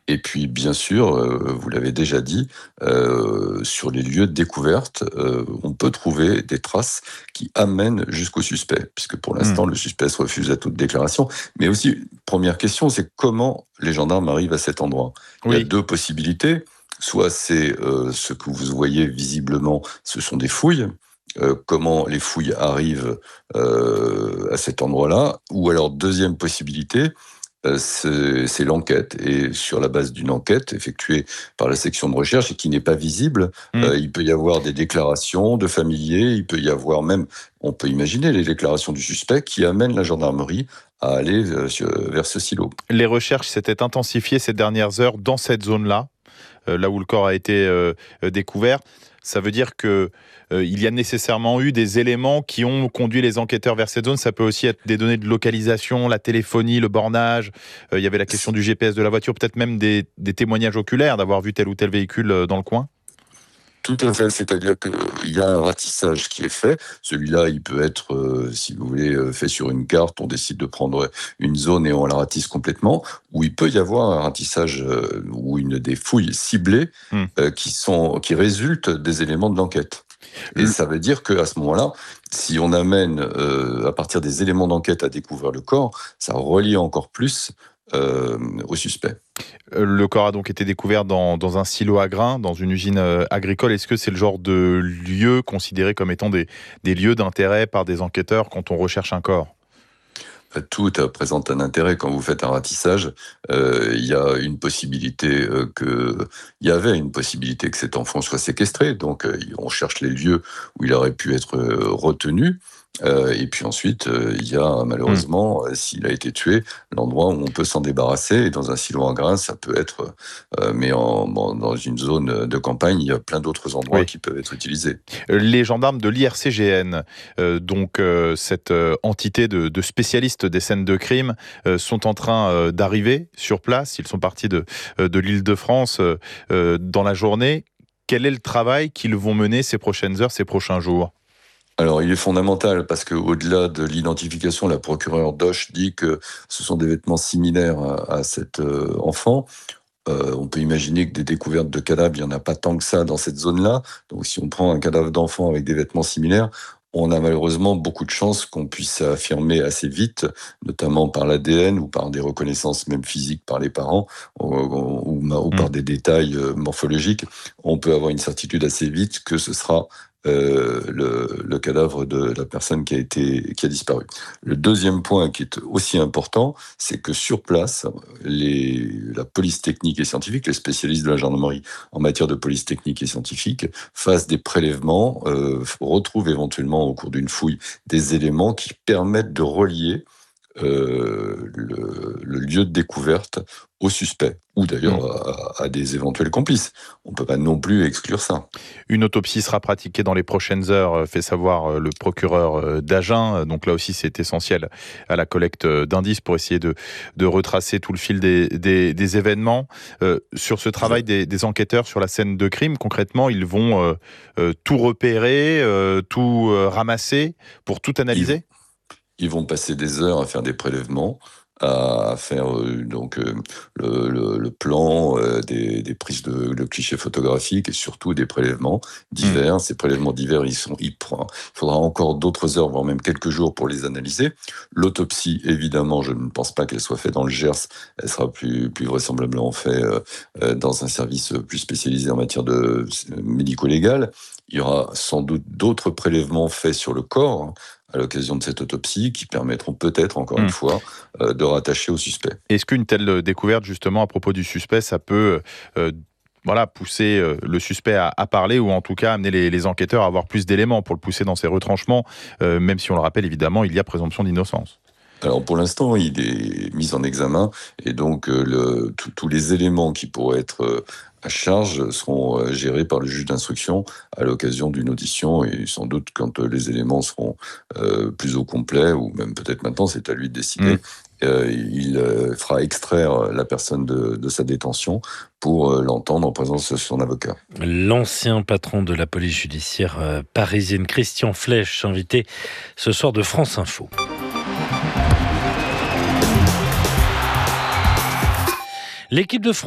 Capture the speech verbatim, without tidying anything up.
Et puis, bien sûr, euh, vous l'avez déjà dit, euh, sur les lieux de découverte, euh, on peut trouver des traces qui amènent jusqu'au suspect, puisque pour Mmh. l'instant, le suspect se refuse à toute déclaration. Mais aussi, première question, c'est comment les gendarmes arrivent à cet endroit. Il y a Oui. deux possibilités. Soit c'est euh, ce que vous voyez visiblement, ce sont des fouilles. Euh, comment les fouilles arrivent euh, à cet endroit-là. Ou alors, deuxième possibilité, euh, c'est, c'est l'enquête. Et sur la base d'une enquête effectuée par la section de recherche et qui n'est pas visible, Mmh. euh, il peut y avoir des déclarations de familiers, il peut y avoir même, on peut imaginer les déclarations du suspect qui amènent la gendarmerie à aller euh, sur- vers ce silo. Les recherches s'étaient intensifiées ces dernières heures dans cette zone-là, euh, là où le corps a été euh, euh, découvert. Ça veut dire que euh, il y a nécessairement eu des éléments qui ont conduit les enquêteurs vers cette zone. Ça peut aussi être des données de localisation, la téléphonie, le bornage. Euh, il y avait la question du G P S de la voiture, peut-être même des, des témoignages oculaires d'avoir vu tel ou tel véhicule euh, dans le coin. Tout à fait, c'est-à-dire qu'il y a un ratissage qui est fait. Celui-là, il peut être, euh, si vous voulez, euh, fait sur une carte. On décide de prendre une zone et on la ratisse complètement. Ou il peut y avoir un ratissage euh, ou une des fouilles ciblées Hmm. euh, qui sont qui résultent des éléments de l'enquête. Et Le- ça veut dire qu'à ce moment-là, si on amène euh, à partir des éléments d'enquête à découvrir le corps, ça relie encore plus euh, au suspect. Euh, Le corps a donc été découvert dans, dans un silo à grains, dans une usine euh, agricole. Est-ce que c'est le genre de lieu considéré comme étant des, des lieux d'intérêt par des enquêteurs quand on recherche un corps ? Tout euh, présente un intérêt quand vous faites un ratissage. Euh, Il y a une possibilité euh, que, il y avait une possibilité que cet enfant soit séquestré. Donc, euh, on cherche les lieux où il aurait pu être euh, retenu. Euh, et puis ensuite, euh, il y a Hmm. malheureusement, euh, s'il a été tué, l'endroit où on peut s'en débarrasser. Et dans un silo en grains, ça peut être, euh, mais en, bon, dans une zone de campagne, il y a plein d'autres endroits Oui. qui peuvent être utilisés. Les gendarmes de l'I R C G N, euh, donc euh, cette euh, entité de, de spécialistes des scènes de crime, euh, sont en train euh, d'arriver sur place. Ils sont partis de, euh, de l'Île-de-France euh, euh, dans la journée. Quel est le travail qu'ils vont mener ces prochaines heures, ces prochains jours ? Alors, il est fondamental parce qu'au-delà de l'identification, la procureure Doche dit que ce sont des vêtements similaires à, à cet euh, enfant. Euh, on peut imaginer que des découvertes de cadavres, il n'y en a pas tant que ça dans cette zone-là. Donc, si on prend un cadavre d'enfant avec des vêtements similaires, on a malheureusement beaucoup de chances qu'on puisse affirmer assez vite, notamment par l'A D N ou par des reconnaissances même physiques par les parents ou, ou, ou par des détails euh, morphologiques. On peut avoir une certitude assez vite que ce sera euh, le, le cadavre de la personne qui a été qui a disparu. Le deuxième point qui est aussi important, c'est que sur place, les, la police technique et scientifique, les spécialistes de la gendarmerie en matière de police technique et scientifique, fassent des prélèvements, euh, retrouvent éventuellement au cours d'une fouille des éléments qui permettent de relier euh, le, le lieu de découverte au suspect, ou d'ailleurs à, à des éventuels complices. On ne peut pas non plus exclure ça. Une autopsie sera pratiquée dans les prochaines heures, euh, fait savoir euh, le procureur euh, d'Agen. Donc là aussi, c'est essentiel à la collecte euh, d'indices pour essayer de, de retracer tout le fil des, des, des événements. Euh, sur ce travail des, des enquêteurs sur la scène de crime, concrètement, ils vont euh, euh, tout repérer, euh, tout euh, ramasser pour tout Ils, analyser ? ils vont passer des heures à faire des prélèvements, à faire euh, donc euh, le, le, le plan, euh, des, des prises de, de clichés photographiques et surtout des prélèvements Hmm. divers. Ces prélèvements divers, ils sont, ils prend, il faudra encore d'autres heures, voire même quelques jours pour les analyser. L'autopsie, évidemment, je ne pense pas qu'elle soit faite dans le Gers. Elle sera plus, plus vraisemblablement faite euh, euh, dans un service plus spécialisé en matière de euh, médico-légal. Il y aura sans doute d'autres prélèvements faits sur le corps hein, à l'occasion de cette autopsie qui permettront peut-être, encore une Hmm. fois, euh, de rattacher au suspect. Est-ce qu'une telle découverte, justement, à propos du suspect, ça peut euh, voilà, pousser euh, le suspect à, à parler ou en tout cas amener les, les enquêteurs à avoir plus d'éléments pour le pousser dans ses retranchements, euh, même si on le rappelle, évidemment, il y a présomption d'innocence. Alors pour l'instant, il est mis en examen et donc euh, le, tout- tous les éléments qui pourraient être euh, à charge seront euh, gérés par le juge d'instruction à l'occasion d'une audition et sans doute quand euh, les éléments seront euh, plus au complet ou même peut-être maintenant, c'est à lui de Hmm. décider. Euh, il euh, fera extraire la personne de, de sa détention pour euh, l'entendre en présence de son avocat. L'ancien patron de la police judiciaire euh, parisienne, Christian Flech, invité ce soir de France Info. L'équipe de France